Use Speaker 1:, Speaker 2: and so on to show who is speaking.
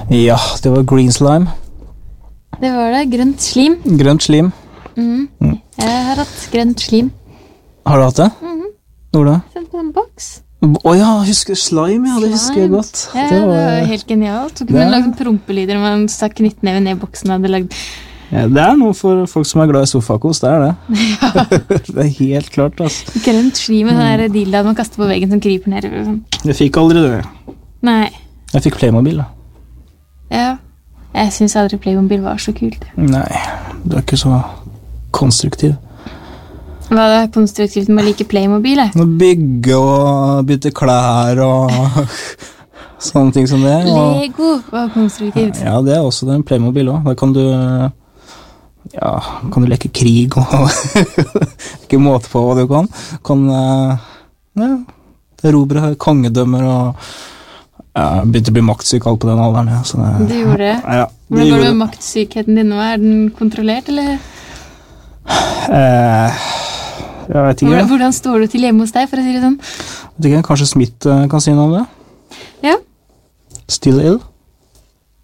Speaker 1: Ja, det var green slime.
Speaker 2: Det var det, grønt slim.
Speaker 1: Grønt slim.
Speaker 2: Jeg har hatt grønt slim.
Speaker 1: Har du hatt det? Hvor da?
Speaker 2: Sendt på en boks.
Speaker 1: Ja, husker slime, ja, det husker jeg godt.
Speaker 2: Ja, det var helt genialt. Så kunne man lage prompelyder når man stakk knyttneven ned I boksen og hadde lagd...
Speaker 1: Ja, det noe for folk som glad I sofakos, det det. Ja. Det helt klart, altså.
Speaker 2: Grønt slim med den der dilda man kaster på veggen som kryper ned. Sånn.
Speaker 1: Jeg fikk aldri det.
Speaker 2: Nei.
Speaker 1: Jeg fikk Playmobil, da.
Speaker 2: Ja. Jeg synes aldri Playmobil var så kult.
Speaker 1: Nei, du ikke så konstruktiv.
Speaker 2: Hva det konstruktivt med å like Playmobil,
Speaker 1: Å bygge og bytte klær og sånne ting som det.
Speaker 2: Lego var konstruktivt.
Speaker 1: Ja, det også det, Playmobil også. Da kan du... Ja, kan du leke krig og ikke måte på hva du kan. Kan erobre kongedømmer og begynte å bli maktsyk alt på den alderen. Ja, så det,
Speaker 2: du gjorde det?
Speaker 1: Ja,
Speaker 2: hvordan går det med maktsykheten din nå? Den kontrollert, eller?
Speaker 1: Jeg vet ikke.
Speaker 2: Hvordan står du til hjemme hos deg, for å si det sånn?
Speaker 1: Jeg vet ikke, kanskje Smith kan si noe om det?
Speaker 2: Ja.
Speaker 1: Still ill?